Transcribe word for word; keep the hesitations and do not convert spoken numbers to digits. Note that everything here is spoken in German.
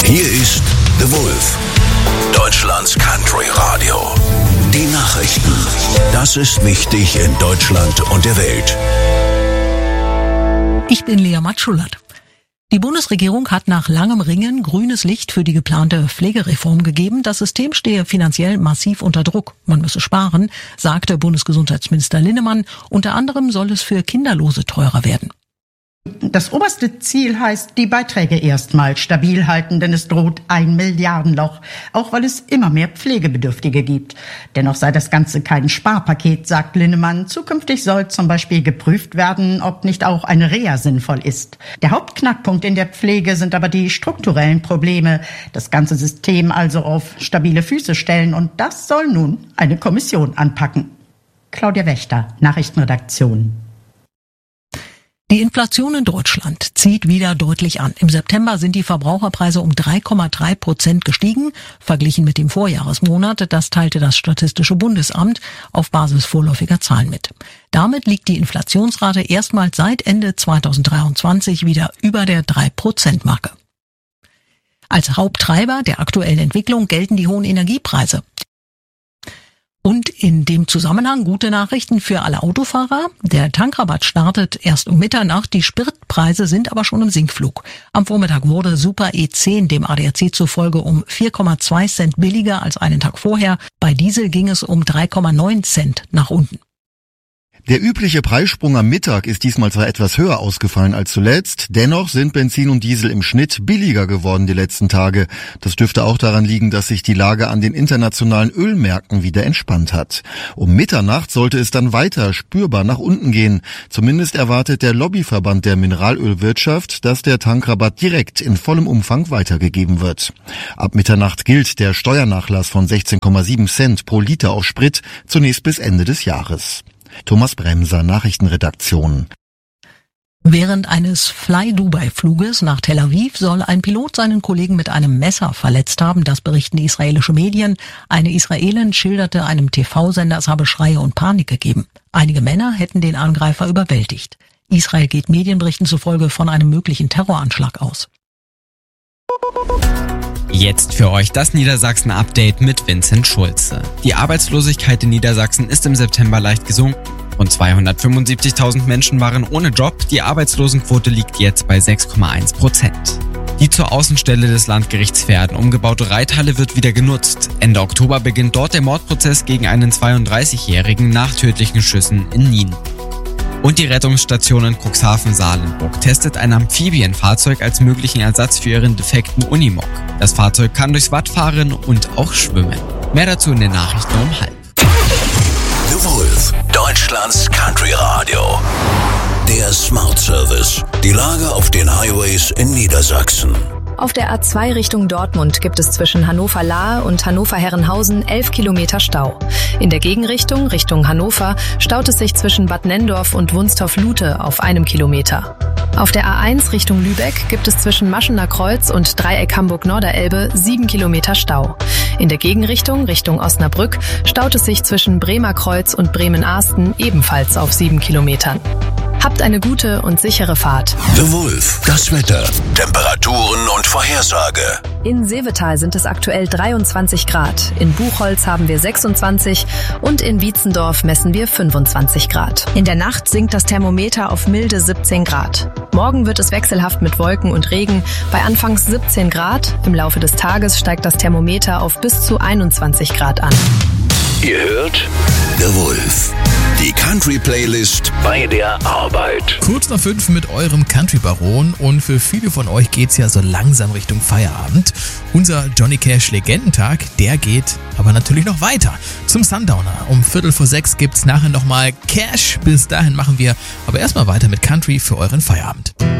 Hier ist The Wolf, Deutschlands Country Radio. Die Nachrichten. Das ist wichtig in Deutschland und der Welt. Ich bin Lea Matschullat. Die Bundesregierung hat nach langem Ringen grünes Licht für die geplante Pflegereform gegeben. Das System stehe finanziell massiv unter Druck. Man müsse sparen, sagte Bundesgesundheitsminister Linnemann. Unter anderem soll es für Kinderlose teurer werden. Das oberste Ziel heißt, die Beiträge erstmal stabil halten, denn es droht ein Milliardenloch, auch weil es immer mehr Pflegebedürftige gibt. Dennoch sei das Ganze kein Sparpaket, sagt Linnemann. Zukünftig soll zum Beispiel geprüft werden, ob nicht auch eine Reha sinnvoll ist. Der Hauptknackpunkt in der Pflege sind aber die strukturellen Probleme. Das ganze System also auf stabile Füße stellen, und das soll nun eine Kommission anpacken. Claudia Wächter, Nachrichtenredaktion. Die Inflation in Deutschland zieht wieder deutlich an. Im September sind die Verbraucherpreise um drei Komma drei Prozent gestiegen, verglichen mit dem Vorjahresmonat. Das teilte das Statistische Bundesamt auf Basis vorläufiger Zahlen mit. Damit liegt die Inflationsrate erstmals seit Ende zweitausenddreiundzwanzig wieder über der drei Prozent Marke. Als Haupttreiber der aktuellen Entwicklung gelten die hohen Energiepreise. Und in dem Zusammenhang gute Nachrichten für alle Autofahrer. Der Tankrabatt startet erst um Mitternacht. Die Spritpreise sind aber schon im Sinkflug. Am Vormittag wurde Super E zehn dem A D A C zufolge um vier Komma zwei Cent billiger als einen Tag vorher. Bei Diesel ging es um drei Komma neun Cent nach unten. Der übliche Preissprung am Mittag ist diesmal zwar etwas höher ausgefallen als zuletzt, dennoch sind Benzin und Diesel im Schnitt billiger geworden die letzten Tage. Das dürfte auch daran liegen, dass sich die Lage an den internationalen Ölmärkten wieder entspannt hat. Um Mitternacht sollte es dann weiter spürbar nach unten gehen. Zumindest erwartet der Lobbyverband der Mineralölwirtschaft, dass der Tankrabatt direkt in vollem Umfang weitergegeben wird. Ab Mitternacht gilt der Steuernachlass von sechzehn Komma sieben Cent pro Liter auf Sprit zunächst bis Ende des Jahres. Thomas Bremser, Nachrichtenredaktion. Während eines Fly-Dubai-Fluges nach Tel Aviv soll ein Pilot seinen Kollegen mit einem Messer verletzt haben. Das berichten israelische Medien. Eine Israelin schilderte einem T V-Sender, es habe Schreie und Panik gegeben. Einige Männer hätten den Angreifer überwältigt. Israel geht Medienberichten zufolge von einem möglichen Terroranschlag aus. Jetzt für euch das Niedersachsen-Update mit Vincent Schulze. Die Arbeitslosigkeit in Niedersachsen ist im September leicht gesunken. Rund zweihundertfünfundsiebzigtausend Menschen waren ohne Job. Die Arbeitslosenquote liegt jetzt bei sechs Komma eins Prozent. Die zur Außenstelle des Landgerichts Verden umgebaute Reithalle wird wieder genutzt. Ende Oktober beginnt dort der Mordprozess gegen einen zweiunddreißigjährigen nach tödlichen Schüssen in Nien. Und die Rettungsstation in Cuxhaven-Salenburg testet ein Amphibienfahrzeug als möglichen Ersatz für ihren defekten Unimog. Das Fahrzeug kann durchs Watt fahren und auch schwimmen. Mehr dazu in den Nachrichten um halb. The Wolf, Deutschlands Country Radio. Der Smart Service. Die Lage auf den Highways in Niedersachsen. Auf der A zwei Richtung Dortmund gibt es zwischen Hannover-Lahe und Hannover-Herrenhausen elf Kilometer Stau. In der Gegenrichtung, Richtung Hannover, staut es sich zwischen Bad Nenndorf und Wunstorf-Lute auf einem Kilometer. Auf der A eins Richtung Lübeck gibt es zwischen Maschener Kreuz und Dreieck Hamburg-Norderelbe sieben Kilometer Stau. In der Gegenrichtung, Richtung Osnabrück, staut es sich zwischen Bremer Kreuz und Bremen-Ahsten ebenfalls auf sieben Kilometern. Habt eine gute und sichere Fahrt. The Wolf, das Wetter, Temperaturen und Vorhersage. In Seevetal sind es aktuell dreiundzwanzig Grad, in Buchholz haben wir sechsundzwanzig und in Wietzendorf messen wir fünfundzwanzig Grad. In der Nacht sinkt das Thermometer auf milde siebzehn Grad. Morgen wird es wechselhaft mit Wolken und Regen bei anfangs siebzehn Grad. Im Laufe des Tages steigt das Thermometer auf bis zu einundzwanzig Grad an. Ihr hört The Wolf, die Country-Playlist bei der Arbeit. Kurz nach fünf mit eurem Country-Baron, und für viele von euch geht's ja so langsam Richtung Feierabend. Unser Johnny Cash Legendentag, der geht aber natürlich noch weiter zum Sundowner. Um Viertel vor sechs gibt's nachher nochmal Cash. Bis dahin machen wir aber erstmal weiter mit Country für euren Feierabend.